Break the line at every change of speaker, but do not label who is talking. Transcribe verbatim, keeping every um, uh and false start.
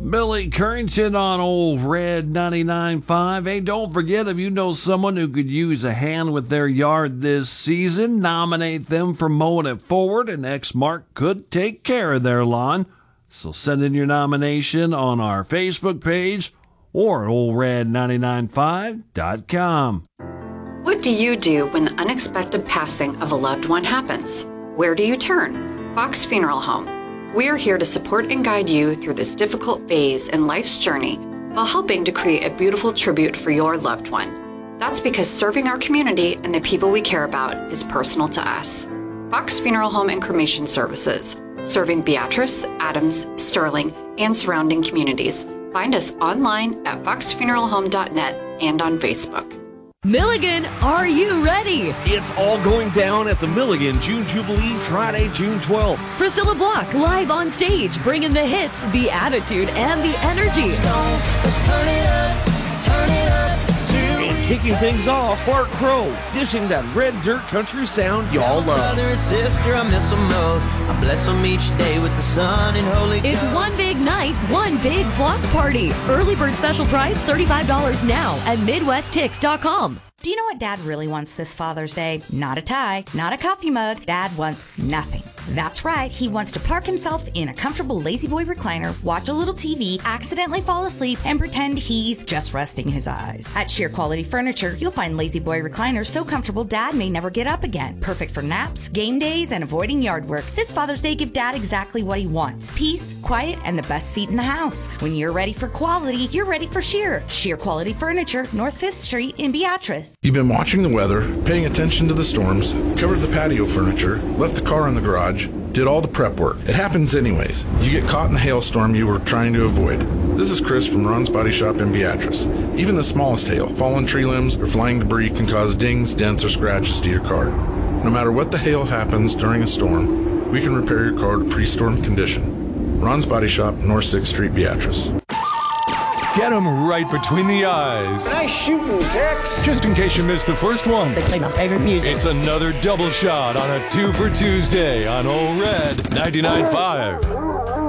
Billy Currington on Old Red ninety-nine point five. Hey, don't forget, if you know someone who could use a hand with their yard this season, nominate them for mowing it forward, and Exmark could take care of their lawn. So send in your nomination on our Facebook page or at old red nine nine five dot com.
What do you do when the unexpected passing of a loved one happens? Where do you turn? Fox Funeral Home. We are here to support and guide you through this difficult phase in life's journey while helping to create a beautiful tribute for your loved one. That's because serving our community and the people we care about is personal to us. Fox Funeral Home and Cremation Services, serving Beatrice, Adams, Sterling, and surrounding communities. Find us online at fox funeral home dot net and on Facebook.
Milligan, are you ready?
It's all going down at the Milligan June Jubilee, Friday, June twelfth.
Priscilla Block live on stage, bringing the hits, the attitude, and the energy.
Let's turn it up, turn it up.
And kicking things off, Bart Crow, dishing that red dirt country sound y'all love.
Brother and sister, I miss them most. I bless them each day with the sun and holy
It's
ghost.
one big night, one big block party. Early bird special price, thirty-five dollars now at midwest tix dot com.
Do you know what Dad really wants this Father's Day? Not a tie, not a coffee mug. Dad wants nothing. That's right, he wants to park himself in a comfortable Lazy Boy recliner, watch a little T V, accidentally fall asleep, and pretend he's just resting his eyes. At Sheer Quality Furniture, you'll find Lazy Boy recliners so comfortable Dad may never get up again. Perfect for naps, game days, and avoiding yard work. This Father's Day, give Dad exactly what he wants. Peace, quiet, and the best seat in the house. When you're ready for quality, you're ready for Sheer. Sheer Quality Furniture, North fifth Street in Beatrice.
You've been watching the weather, paying attention to the storms, covered the patio furniture, left the car in the garage, did all the prep work. It happens anyways. You get caught in the hailstorm you were trying to avoid. This is Chris from Ron's Body Shop in Beatrice. Even the smallest hail, fallen tree limbs, or flying debris can cause dings, dents, or scratches to your car. No matter what the hail happens during a storm, we can repair your car to pre-storm condition. Ron's Body Shop, North sixth Street, Beatrice.
Get them right between the eyes.
Nice shooting, Tex.
Just in case you missed the first one.
They play my favorite music.
It's another double shot on a two for Tuesday on Old Red ninety-nine point five.